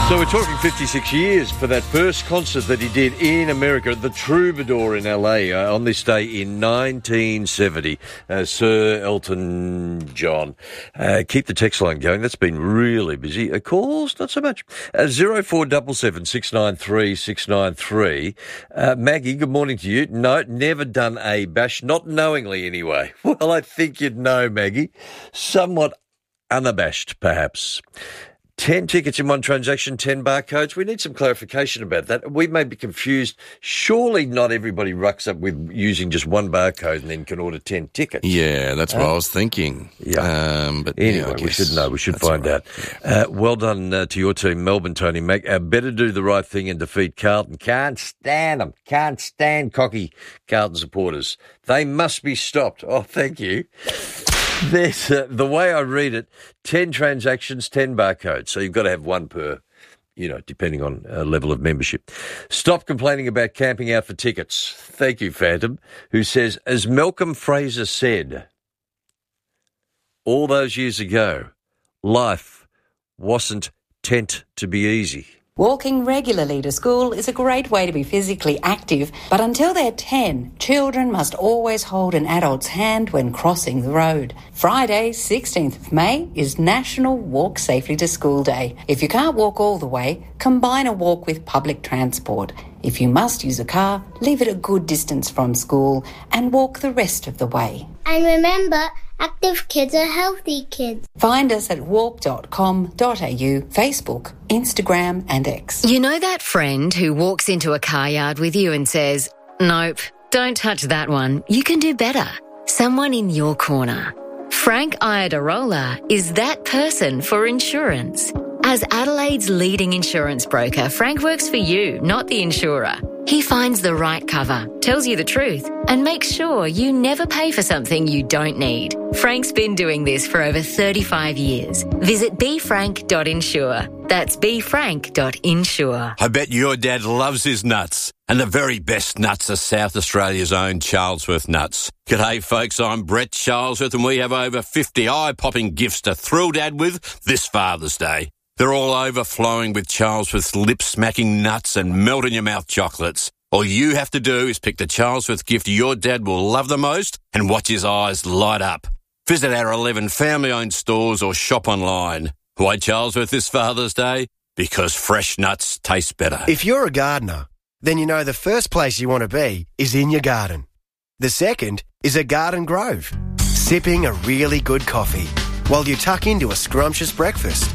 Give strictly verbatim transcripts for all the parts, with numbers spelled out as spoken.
So we're talking fifty-six years for that first concert that he did in America at the Troubadour in L A uh, on this day in nineteen seventy. Uh, Sir Elton John. Uh, keep the text line going. That's been really busy. Uh, calls, not so much. Uh, zero four seven seven, six nine three, six nine three. Uh, Maggie, good morning to you. No, never done a bash, not knowingly anyway. Well, I think you'd know, Maggie. Somewhat unabashed, perhaps. Ten tickets in one transaction, ten barcodes. We need some clarification about that. We may be confused. Surely not everybody rucks up with using just one barcode and then can order ten tickets. Yeah, that's uh, what I was thinking. Yeah. Um, but anyway, yeah, we should know. We should find right. out. Yeah. Uh, well done uh, to your team, Melbourne, Tony Mac. Uh, better do the right thing and defeat Carlton. Can't stand them. Can't stand cocky Carlton supporters. They must be stopped. Oh, thank you. There's, uh, the way I read it, ten transactions, ten barcodes. So you've got to have one per, you know, depending on uh, level of membership. Stop complaining about camping out for tickets. Thank you, Phantom, who says, as Malcolm Fraser said all those years ago, life wasn't tent to be easy. Walking regularly to school is a great way to be physically active, but until they're ten, children must always hold an adult's hand when crossing the road. Friday, sixteenth of May, is National Walk Safely to School Day. If you can't walk all the way, combine a walk with public transport. If you must use a car, leave it a good distance from school and walk the rest of the way. And remember, active kids are healthy kids. Find us at walk dot com dot a u, Facebook, Instagram and X. You know that friend who walks into a car yard with you and says, nope, don't touch that one, you can do better. Someone in your corner. Frank Iadarola is that person for insurance. As Adelaide's leading insurance broker, Frank works for you, not the insurer. He finds the right cover, tells you the truth, and makes sure you never pay for something you don't need. Frank's been doing this for over thirty-five years. Visit be frank dot insure. That's be frank dot insure. I bet your dad loves his nuts. And the very best nuts are South Australia's own Charlesworth nuts. G'day folks, I'm Brett Charlesworth and we have over fifty eye-popping gifts to thrill Dad with this Father's Day. They're all overflowing with Charlesworth's lip-smacking nuts and melt-in-your-mouth chocolates. All you have to do is pick the Charlesworth gift your dad will love the most and watch his eyes light up. Visit our eleven family-owned stores or shop online. Why Charlesworth this Father's Day? Because fresh nuts taste better. If you're a gardener, then you know the first place you want to be is in your garden. The second is a garden grove, sipping a really good coffee while you tuck into a scrumptious breakfast.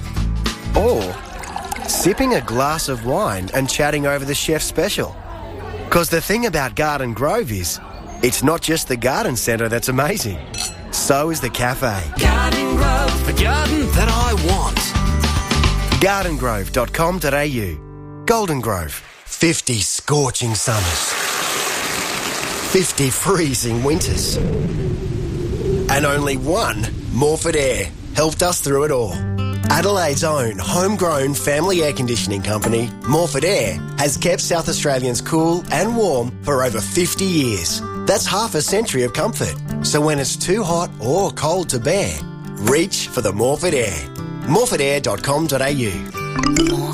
Or sipping a glass of wine and chatting over the chef's special. Because the thing about Garden Grove is, it's not just the garden centre that's amazing. So is the cafe. Garden Grove, the garden that I want. garden grove dot com dot a u. Golden Grove. fifty scorching summers. fifty freezing winters. And only one Morford Air helped us through it all. Adelaide's own homegrown family air conditioning company, Morford Air, has kept South Australians cool and warm for over fifty years. That's half a century of comfort. So when it's too hot or cold to bear, reach for the Morford Air. morford air dot com dot a u.